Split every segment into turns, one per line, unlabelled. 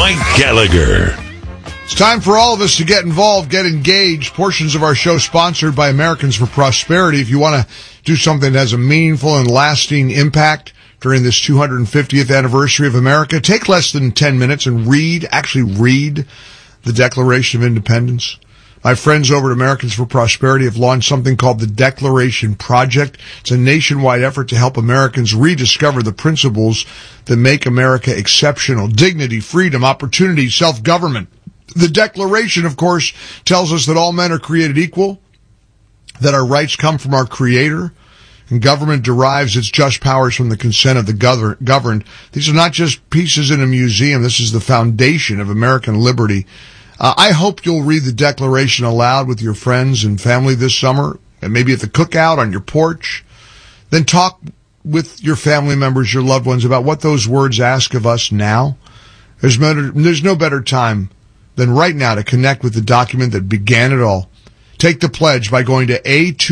Mike Gallagher.
It's time for all of us to get involved, get engaged. Portions of our show sponsored by Americans for Prosperity. If you want to do something that has a meaningful and lasting impact during this 250th anniversary of America, take less than 10 minutes and read the Declaration of Independence. My friends over at Americans for Prosperity have launched something called the Declaration Project. It's a nationwide effort to help Americans rediscover the principles that make America exceptional. Dignity, freedom, opportunity, self-government. The Declaration, of course, tells us that all men are created equal, that our rights come from our Creator, and government derives its just powers from the consent of the governed. These are not just pieces in a museum. This is the foundation of American liberty. I hope you'll read the Declaration aloud with your friends and family this summer, and maybe at the cookout, on your porch. Then talk with your family members, your loved ones, about what those words ask of us now. There's no better time than right now to connect with the document that began it all. Take the pledge by going to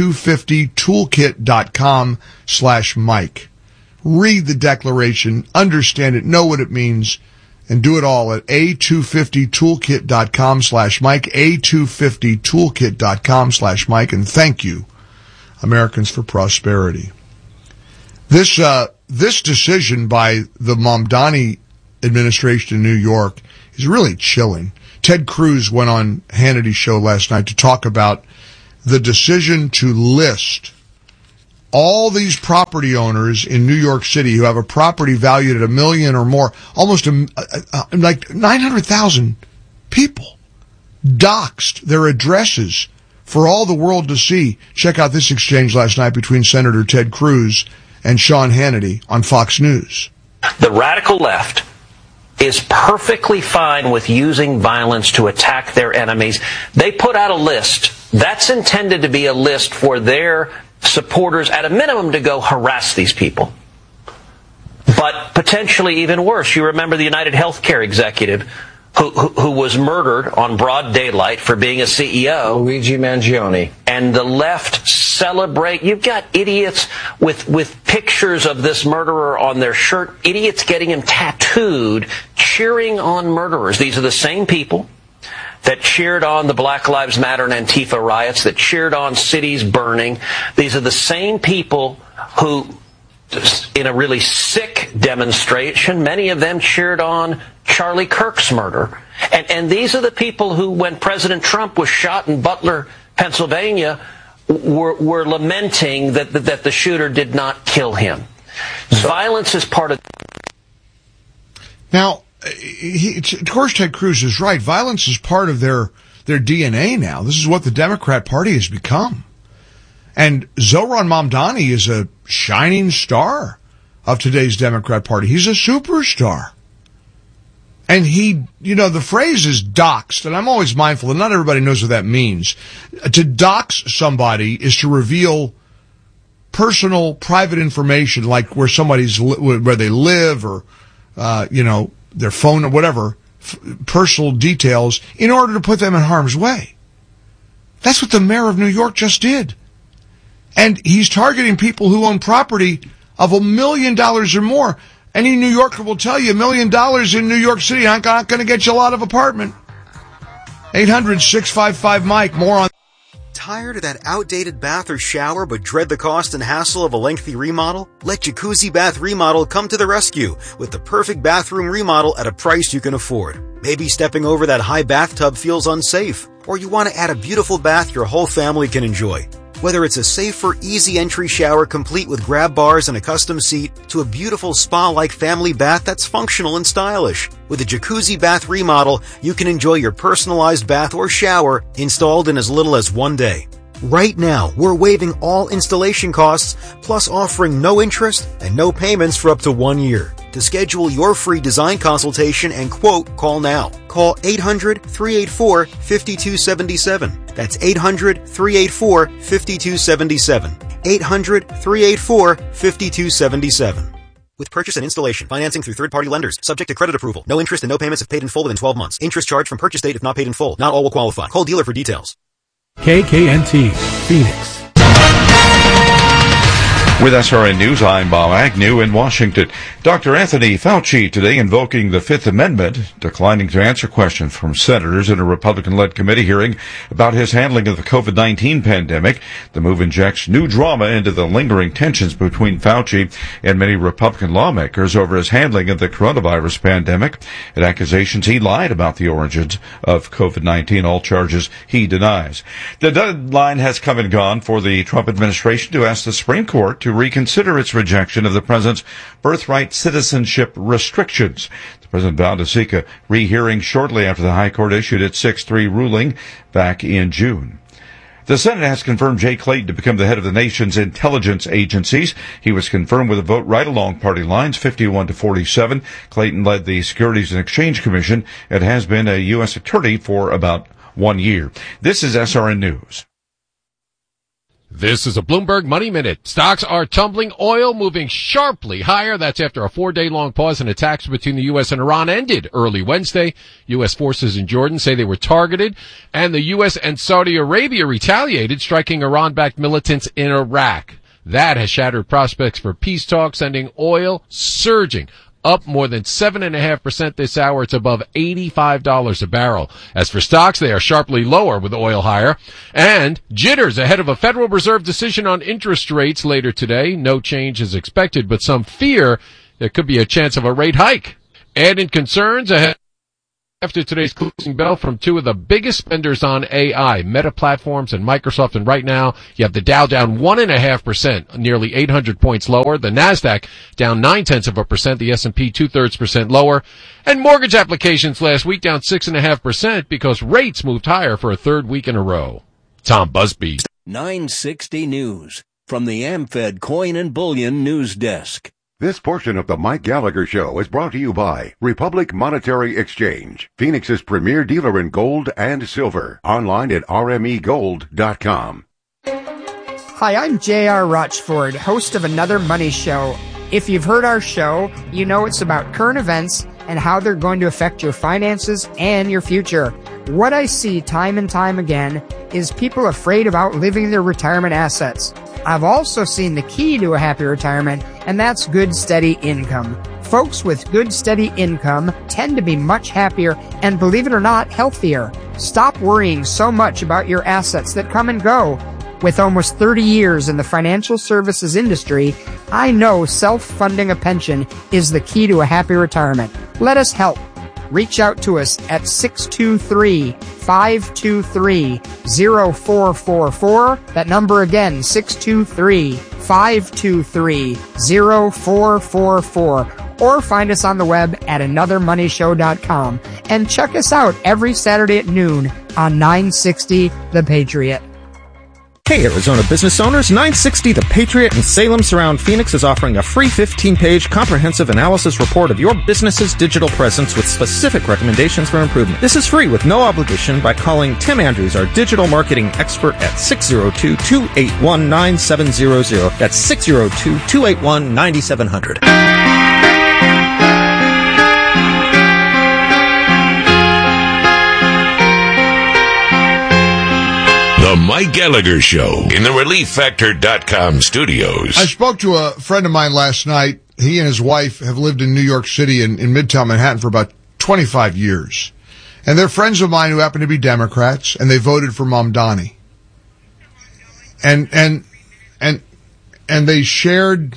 a250toolkit.com/Mike. Read the Declaration, understand it, know what it means, and do it all at a250toolkit.com/Mike, a250toolkit.com/Mike, and thank you, Americans for Prosperity. This decision by the Mamdani administration in New York is really chilling. Ted Cruz went on Hannity's show last night to talk about the decision to list all these property owners in New York City who have a property valued at $1 million or more, almost like 900,000 people, doxed their addresses for all the world to see. Check out this exchange last night between Senator Ted Cruz and Sean Hannity on Fox News.
The radical left is perfectly fine with using violence to attack their enemies. They put out a list. That's intended to be a list for their supporters, at a minimum, to go harass these people. But potentially even worse. You remember the United Healthcare executive who was murdered on broad daylight for being a CEO.
Luigi Mangione.
And the left celebrate. You've got idiots with pictures of this murderer on their shirt, idiots getting him tattooed, cheering on murderers. These are the same people that cheered on the Black Lives Matter and Antifa riots, that cheered on cities burning. These are the same people who, in a really sick demonstration, many of them cheered on Charlie Kirk's murder. And these are the people who, when President Trump was shot in Butler, Pennsylvania, were lamenting that the shooter did not kill him. Violence is part of...
Now, of course, Ted Cruz is right. Violence is part of their DNA now. This is what the Democrat Party has become. And Zohran Mamdani is a shining star of today's Democrat Party. He's a superstar. And the phrase is doxed, and I'm always mindful, and not everybody knows what that means. To dox somebody is to reveal personal, private information, like where they live, or, their phone or whatever, personal details, in order to put them in harm's way. That's what the mayor of New York just did. And he's targeting people who own property of $1 million or more. Any New Yorker will tell you $1 million in New York City ain't not going to get you a lot of apartment. 800-655-Mike. More on...
Tired of that outdated bath or shower but dread the cost and hassle of a lengthy remodel? Let Jacuzzi Bath Remodel come to the rescue with the perfect bathroom remodel at a price you can afford. Maybe stepping over that high bathtub feels unsafe, or you want to add a beautiful bath your whole family can enjoy. Whether it's a safer, easy entry shower complete with grab bars and a custom seat, to a beautiful spa-like family bath that's functional and stylish. With a Jacuzzi Bath Remodel, you can enjoy your personalized bath or shower installed in as little as 1 day. Right now, we're waiving all installation costs, plus offering no interest and no payments for up to 1 year. To schedule your free design consultation and quote, call now. Call 800-384-5277. That's 800-384-5277. 800-384-5277. With purchase and installation, financing through third-party lenders, subject to credit approval. No interest and no payments if paid in full within 12 months. Interest charged from purchase date if not paid in full. Not all will qualify. Call dealer for details.
KKNT, Phoenix.
With SRN News, I'm Bob Agnew in Washington. Dr. Anthony Fauci today invoking the Fifth Amendment, declining to answer questions from senators in a Republican-led committee hearing about his handling of the COVID-19 pandemic. The move injects new drama into the lingering tensions between Fauci and many Republican lawmakers over his handling of the coronavirus pandemic and accusations he lied about the origins of COVID-19, all charges he denies. The deadline has come and gone for the Trump administration to ask the Supreme Court to reconsider its rejection of the president's birthright citizenship restrictions. The president vowed to seek a rehearing shortly after the High Court issued its 6-3 ruling back in June. The Senate has confirmed Jay Clayton to become the head of the nation's intelligence agencies. He was confirmed with a vote right along party lines, 51-47. Clayton led the Securities and Exchange Commission and has been a U.S. attorney for about 1 year. This is SRN News.
This is a Bloomberg Money Minute. Stocks are tumbling, oil moving sharply higher. That's after a 4-day-long pause in attacks between the U.S. and Iran ended early Wednesday. U.S. forces in Jordan say they were targeted, and the U.S. and Saudi Arabia retaliated, striking Iran-backed militants in Iraq. That has shattered prospects for peace talks, sending oil surging up more than 7.5% this hour. It's above $85 a barrel. As for stocks, they are sharply lower with oil higher. And jitters ahead of a Federal Reserve decision on interest rates later today. No change is expected, but some fear there could be a chance of a rate hike. Added concerns ahead after today's closing bell from two of the biggest spenders on AI, Meta Platforms and Microsoft. And right now, you have the Dow down 1.5%, nearly 800 points lower. The Nasdaq down 0.9%, the S&P 0.2% lower. And mortgage applications last week down 6.5% because rates moved higher for a third week in a row. Tom Busby.
960 News from the AmFed Coin and Bullion News Desk.
This portion of the Mike Gallagher Show is brought to you by Republic Monetary Exchange, Phoenix's premier dealer in gold and silver. Online at rmegold.com.
Hi, I'm J.R. Rochford, host of Another Money Show. If you've heard our show, you know it's about current events and how they're going to affect your finances and your future. What I see time and time again is people afraid of outliving their retirement assets. I've also seen the key to a happy retirement, and that's good, steady income. Folks with good, steady income tend to be much happier and, believe it or not, healthier. Stop worrying so much about your assets that come and go. With almost 30 years in the financial services industry, I know self-funding a pension is the key to a happy retirement. Let us help. Reach out to us at 623-523-0444. That number again, 623-523-0444. Or find us on the web at anothermoneyshow.com. And check us out every Saturday at noon on 960 The Patriot.
Hey, Arizona business owners, 960 The Patriot in Salem Surround Phoenix is offering a free 15-page comprehensive analysis report of your business's digital presence with specific recommendations for improvement. This is free with no obligation by calling Tim Andrews, our digital marketing expert, at 602-281-9700. That's 602-281-9700.
The Mike Gallagher Show in the ReliefFactor.com studios.
I spoke to a friend of mine last night. He and his wife have lived in New York City in Midtown Manhattan for about 25 years. And they're friends of mine who happen to be Democrats, and they voted for Mamdani. And they shared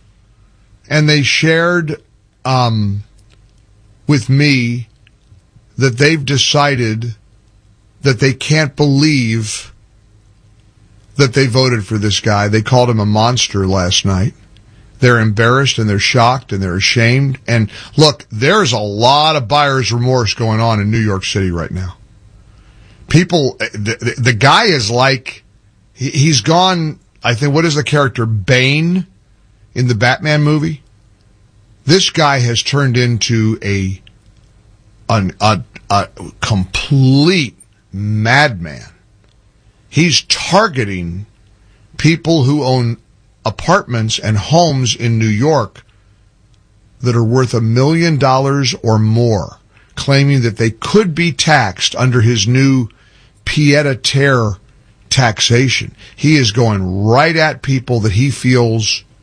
with me that they've decided that they can't believe that they voted for this guy. They called him a monster last night. They're embarrassed and they're shocked and they're ashamed. And look, there's a lot of buyer's remorse going on in New York City right now. People, the guy is like, he's gone, I think, what is the character, Bane in the Batman movie? This guy has turned into a complete madman. He's targeting people who own apartments and homes in New York that are worth $1 million or more, claiming that they could be taxed under his new pied-à-terre taxation. He is going right at people that he feels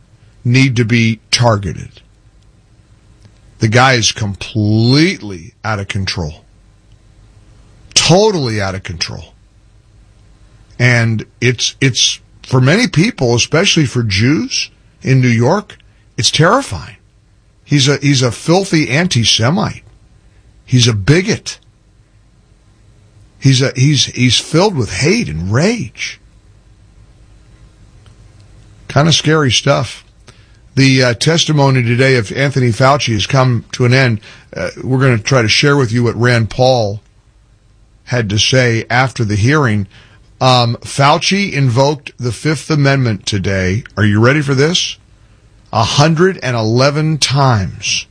need to be targeted. The guy is completely out of control. Totally out of control. And it's for many people, especially for Jews in New York, it's terrifying. He's a filthy anti-Semite. He's a bigot. He's filled with hate and rage. Kind of scary stuff. The testimony today of Anthony Fauci has come to an end. We're going to try to share with you what Rand Paul had to say after the hearing. Fauci invoked the Fifth Amendment today. Are you ready for this? 111 times.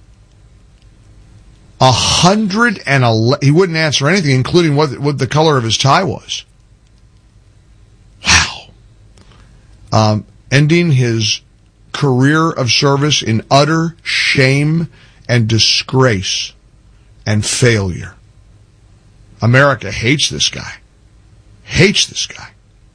111. He wouldn't answer anything, including what the color of his tie was. Wow. Ending his career of service in utter shame and disgrace and failure. America hates this guy. Hates this guy.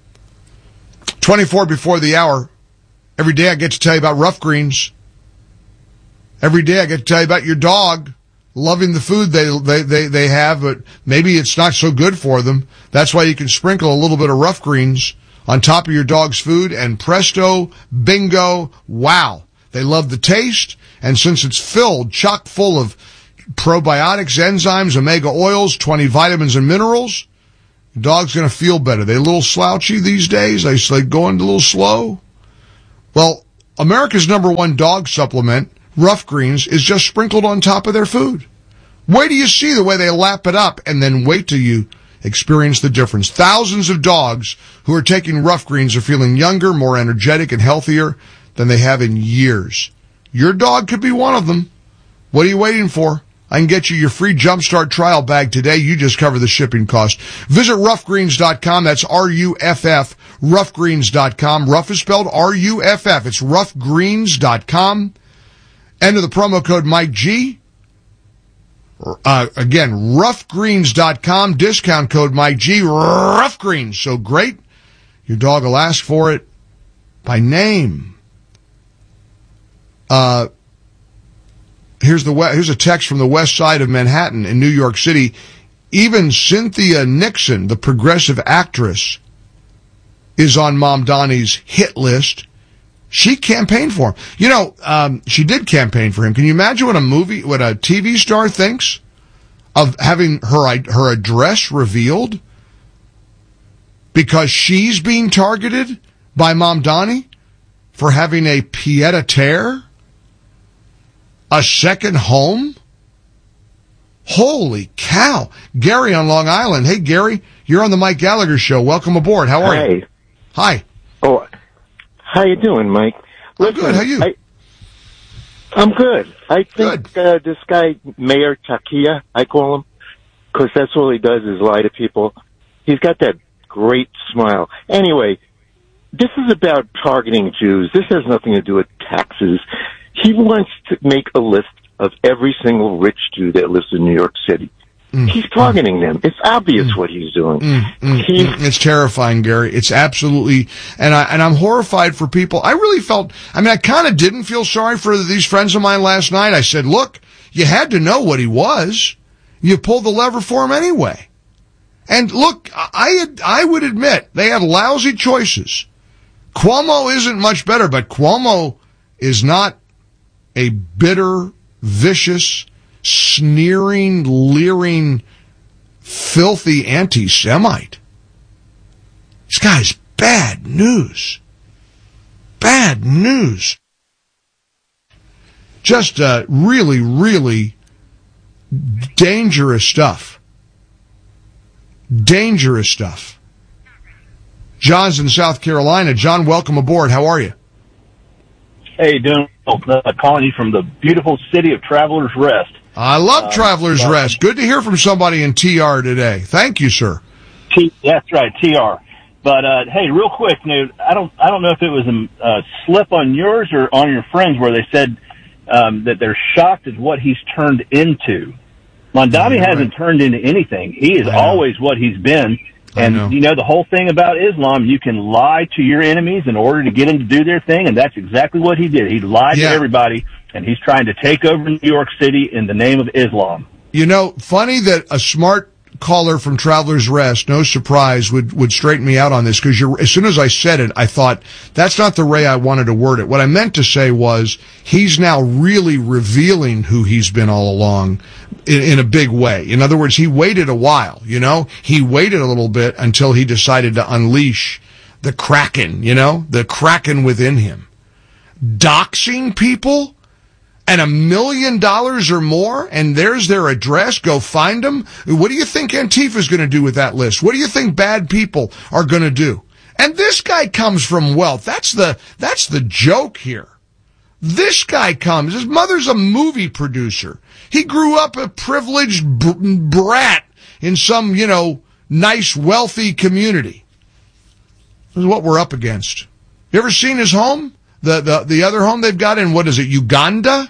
24 before the hour. Every day I get to tell you about Rough Greens. Every day I get to tell you about your dog loving the food they have, but maybe it's not so good for them. That's why you can sprinkle a little bit of Rough Greens on top of your dog's food, and presto, bingo, wow. They love the taste, and since it's chock full of probiotics, enzymes, omega oils, 20 vitamins and minerals, the dog's going to feel better. They a little slouchy these days? They going a little slow? Well, America's #1 dog supplement, Rough Greens, is just sprinkled on top of their food. Wait till you see the way they lap it up, and then wait till you experience the difference. Thousands of dogs who are taking Rough Greens are feeling younger, more energetic, and healthier than they have in years. Your dog could be one of them. What are you waiting for? I can get you your free Jumpstart trial bag today. You just cover the shipping cost. Visit roughgreens.com. That's R-U-F-F, roughgreens.com. Rough is spelled R-U-F-F. It's roughgreens.com. Enter the promo code Mike G. Again, roughgreens.com, discount code Mike G, Rough Greens. So great, your dog will ask for it by name. Here's a text from the west side of Manhattan in New York City. Even Cynthia Nixon, the progressive actress, is on Mamdani's hit list. She campaigned for him. You know, she did campaign for him. Can you imagine what a TV star thinks of having her address revealed because she's being targeted by Mamdani for having a pied-à-terre, a second home? Holy cow. Gary on Long Island. Hey, Gary, you're on the Mike Gallagher Show. Welcome aboard. How are you? Hi.
Oh, how you doing, Mike?
Listen, I'm good. How are you?
I'm good. I think this guy, Mayor Takia, I call him, because that's all he does is lie to people. He's got that great smile. Anyway, this is about targeting Jews. This has nothing to do with taxes. He wants to make a list of every single rich Jew that lives in New York City. He's targeting them. It's obvious what he's doing.
It's terrifying, Gary. It's absolutely, and I'm horrified for people. I really I kind of didn't feel sorry for these friends of mine last night. I said, look, you had to know what he was. You pulled the lever for him anyway. And look, I would admit they had lousy choices. Cuomo isn't much better, but Cuomo is not a bitter, vicious, sneering, leering, filthy anti-Semite. This guy's bad news. Bad news. Just really, really dangerous stuff. Dangerous stuff. John's in South Carolina. John, welcome aboard. How are you?
Hey, doing calling you from the beautiful city of Travelers Rest.
I love Travelers Rest. Good to hear from somebody in TR today. Thank you, sir.
That's right, TR. But hey, real quick, I don't know if it was a slip on yours or on your friends where they said that they're shocked at what he's turned into. Mamdani hasn't turned into anything. He is always what he's been. And, the whole thing about Islam, you can lie to your enemies in order to get them to do their thing, and that's exactly what he did. He lied to everybody, and he's trying to take over New York City in the name of Islam.
Funny that a smart caller from Travelers Rest, no surprise, would straighten me out on this, because as soon as I said it, I thought, that's not the way I wanted to word it. What I meant to say was, he's now really revealing who he's been all along in a big way. In other words, he waited a while, he waited a little bit until he decided to unleash the Kraken, the Kraken within him. Doxing people? And $1 million or more, and there's their address, go find them. What do you think Antifa's going to do with that list? What do you think bad people are going to do? And this guy comes from wealth. That's the joke here. This guy comes, his mother's a movie producer. He grew up a privileged brat in some, nice, wealthy community. This is what we're up against. You ever seen his home? The other home they've got in, what is it, Uganda?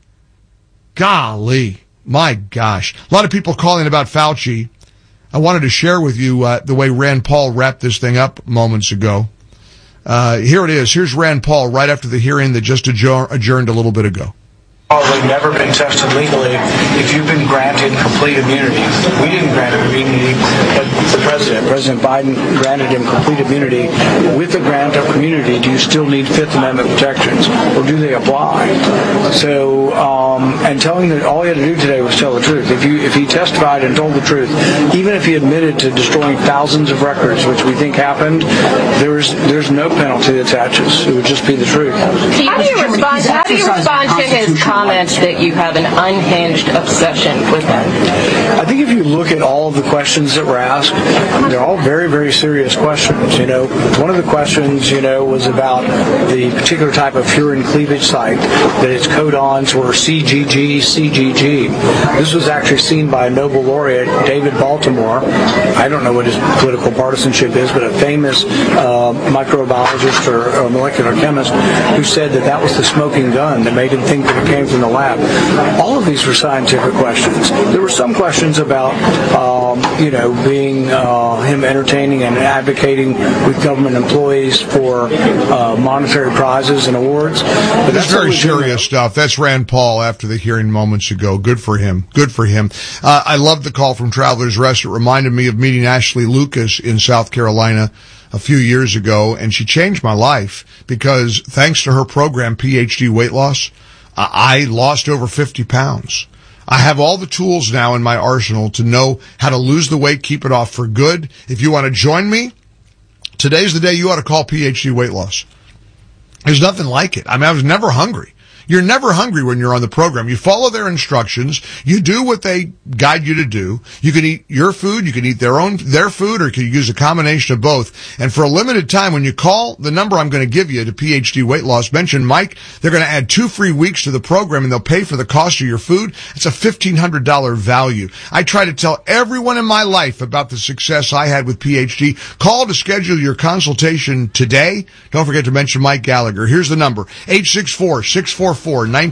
Golly. My gosh. A lot of people calling about Fauci. I wanted to share with you the way Rand Paul wrapped this thing up moments ago. Here it is. Here's Rand Paul right after the hearing that just adjourned a little bit ago.
Probably never been tested legally if you've been granted complete immunity. We didn't grant him immunity, but the President Biden granted him complete immunity. With the grant of immunity, do you still need Fifth Amendment protections, or do they apply? So, and telling that all he had to do today was tell the truth. If he testified and told the truth, even if he admitted to destroying thousands of records, which we think happened, there's no penalty that attaches. It would just be the truth.
How do you respond to his comments that you have an unhinged obsession with him?
I think if you look at all of the questions that were asked, they're all very, very serious questions. One of the questions, was about the particular type of furin cleavage site, that its codons were CGG. This was actually seen by a Nobel laureate, David Baltimore. I don't know what his political partisanship is, but a famous microbiologist or molecular chemist who said that was the smoking gun that made him think that it came from the lab. All of these were scientific questions. There were some questions about, being him entertaining and advocating with government employees for monetary prizes and awards. But
that's very serious stuff. That's Rand Paul after the hearing moments ago. Good for him. Good for him. I love the call from Travelers Rest. It reminded me of meeting Ashley Lucas in South Carolina a few years ago, and she changed my life because thanks to her program, PhD Weight Loss, I lost over 50 pounds. I have all the tools now in my arsenal to know how to lose the weight, keep it off for good. If you want to join me, today's the day you ought to call PhD Weight Loss. There's nothing like it. I was never hungry. You're never hungry when you're on the program. You follow their instructions. You do what they guide you to do. You can eat your food. You can eat their food, or you can use a combination of both. And for a limited time, when you call the number I'm going to give you to PhD Weight Loss, mention Mike, they're going to add 2 free weeks to the program, and they'll pay for the cost of your food. It's a $1,500 value. I try to tell everyone in my life about the success I had with PhD. Call to schedule your consultation today. Don't forget to mention Mike Gallagher. Here's the number, 864-644-1900,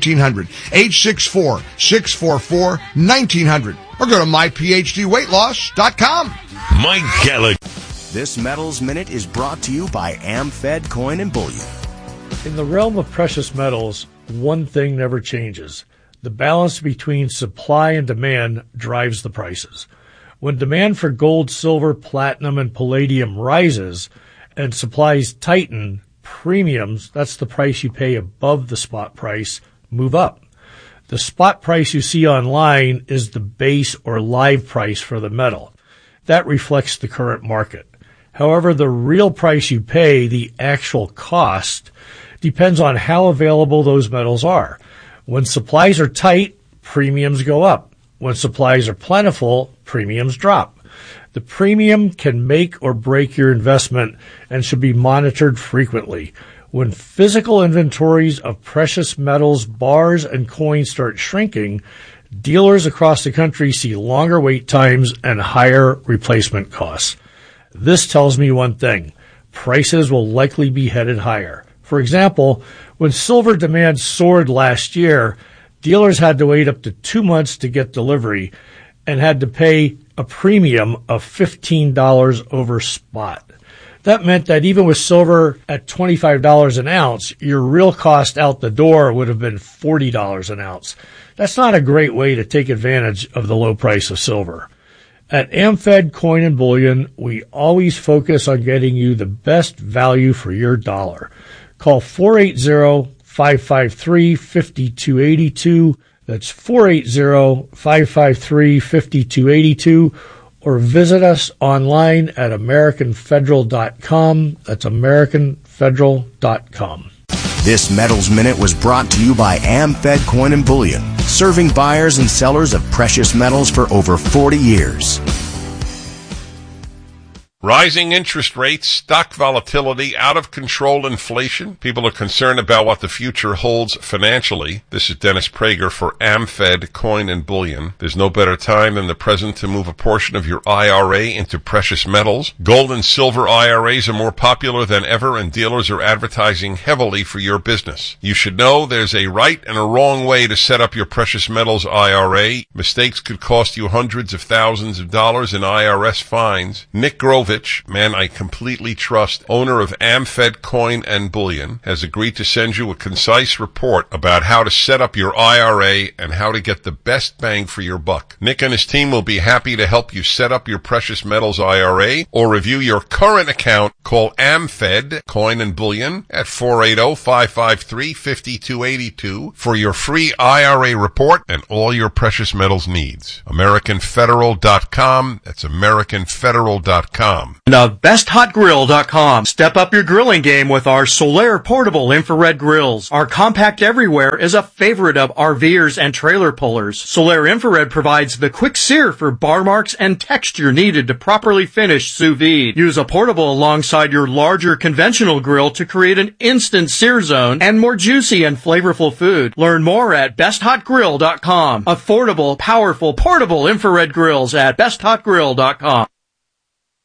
864-644-1900, or go to myphdweightloss.com.
Mike Gallagher.
This Metals Minute is brought to you by AmFed Coin and Bullion.
In the realm of precious metals, one thing never changes. The balance between supply and demand drives the prices. When demand for gold, silver, platinum, and palladium rises and supplies tighten, premiums, that's the price you pay above the spot price, move up. The spot price you see online is the base or live price for the metal. That reflects the current market. However, the real price you pay, the actual cost, depends on how available those metals are. When supplies are tight, premiums go up. When supplies are plentiful, premiums drop. The premium can make or break your investment and should be monitored frequently. When physical inventories of precious metals, bars, and coins start shrinking, dealers across the country see longer wait times and higher replacement costs. This tells me one thing: prices will likely be headed higher. For example, when silver demand soared last year, dealers had to wait up to 2 months to get delivery and had to pay a premium of $15 over spot. That meant that even with silver at $25 an ounce, your real cost out the door would have been $40 an ounce. That's not a great way to take advantage of the low price of silver. At AmFed Coin and Bullion, we always focus on getting you the best value for your dollar. Call 480-553-5282. That's 480-553-5282. Or visit us online at AmericanFederal.com. That's AmericanFederal.com.
This Metals Minute was brought to you by AmFed Coin and Bullion, serving buyers and sellers of precious metals for over 40 years.
Rising interest rates, stock volatility, out-of-control inflation. People are concerned about what the future holds financially. This is Dennis Prager for AmFed Coin and Bullion. There's no better time than the present to move a portion of your IRA into precious metals. Gold and silver IRAs are more popular than ever, and dealers are advertising heavily for your business. You should know there's a right and a wrong way to set up your precious metals IRA. Mistakes could cost you hundreds of thousands of dollars in IRS fines. Nick Grovich, man I completely trust, owner of AmFed Coin and Bullion, has agreed to send you a concise report about how to set up your IRA and how to get the best bang for your buck. Nick and his team will be happy to help you set up your precious metals IRA or review your current account. Call AmFed Coin and Bullion at 480-553-5282 for your free IRA report and all your precious metals needs. AmericanFederal.com. That's AmericanFederal.com.
And BestHotGrill.com. Step up your grilling game with our Solaire portable infrared grills. Our compact everywhere is a favorite of RVers and trailer pullers. Solaire infrared provides the quick sear for bar marks and texture needed to properly finish sous vide. Use a portable alongside your larger conventional grill to create an instant sear zone and more juicy and flavorful food. Learn more at BestHotGrill.com. Affordable, powerful, portable infrared grills at BestHotGrill.com.